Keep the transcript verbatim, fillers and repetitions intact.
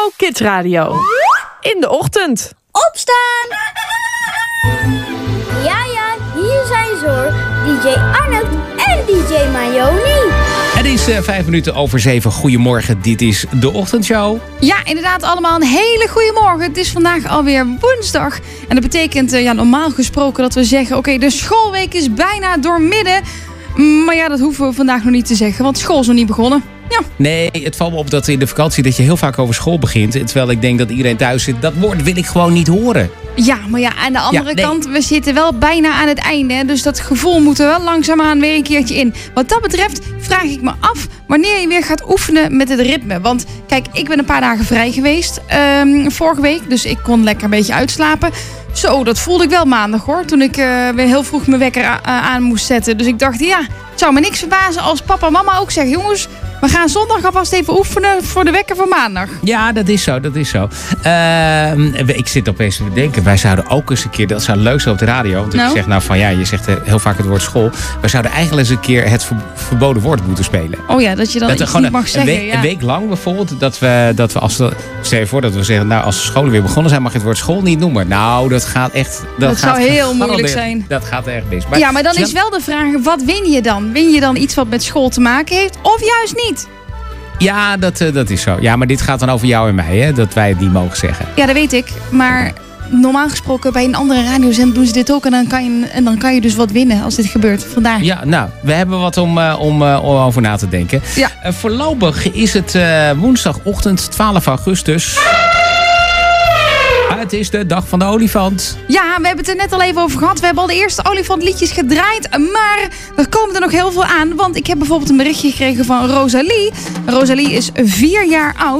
Jouw Kids Radio. In de ochtend. Opstaan! Ja, ja, hier zijn ze hoor. D J Arnold en D J Mayoni. Het is uh, vijf minuten over zeven. Goedemorgen, dit is de ochtendshow. Ja, inderdaad, allemaal een hele goede morgen. Het is vandaag alweer woensdag. En dat betekent uh, ja, normaal gesproken dat we zeggen... oké, okay, de schoolweek is bijna doormidden. Maar ja, dat hoeven we vandaag nog niet te zeggen, want school is nog niet begonnen. Ja. Nee, het valt me op dat in de vakantie dat je heel vaak over school begint. Terwijl ik denk dat iedereen thuis zit. Dat woord wil ik gewoon niet horen. Ja, maar ja, aan de andere ja, nee. kant, we zitten wel bijna aan het einde. Hè, dus dat gevoel moet er wel langzaamaan weer een keertje in. Wat dat betreft vraag ik me af wanneer je weer gaat oefenen met het ritme. Want kijk, ik ben een paar dagen vrij geweest um, vorige week. Dus ik kon lekker een beetje uitslapen. Zo, dat voelde ik wel maandag hoor. Toen ik uh, weer heel vroeg mijn wekker a- aan moest zetten. Dus ik dacht, ja, het zou me niks verbazen als papa en mama ook zeggen... jongens, we gaan zondag alvast even oefenen voor de wekker van maandag. Ja, dat is zo, dat is zo. Uh, ik zit opeens te denken, wij zouden ook eens een keer... dat zou leuk zijn op de radio. Want nou? ik zeg nou van ja, je zegt heel vaak het woord school. Wij zouden eigenlijk eens een keer het ver- verboden woord moeten spelen. Oh ja, dat je dan dat iets gewoon niet mag een, zeggen. een, week, ja. een week lang bijvoorbeeld, dat we, dat we als we, stel je voor dat we zeggen, nou als de scholen weer begonnen zijn, mag je het woord school niet noemen. Nou, dat gaat echt... Dat, Dat gaat zou heel moeilijk gegarandeerd- zijn. Dat gaat echt mis. Maar, Ja, maar dan snap- is wel de vraag, wat win je dan? Win je dan iets wat met school te maken heeft of juist niet? Ja, dat, uh, dat is zo. Ja, maar dit gaat dan over jou en mij, hè? Dat wij het niet mogen zeggen. Ja, dat weet ik. Maar normaal gesproken bij een andere radiozender doen ze dit ook. En dan kan je, en dan kan je dus wat winnen als dit gebeurt. Vandaar. Ja, nou, we hebben wat om, uh, om, uh, om over na te denken. Ja. Uh, voorlopig is het uh, woensdagochtend twaalf augustus. Het is de dag van de olifant. Ja, we hebben het er net al even over gehad. We hebben al de eerste olifantliedjes gedraaid. Maar er komen er nog heel veel aan. Want ik heb bijvoorbeeld een berichtje gekregen van Rosalie. Rosalie is vier jaar oud.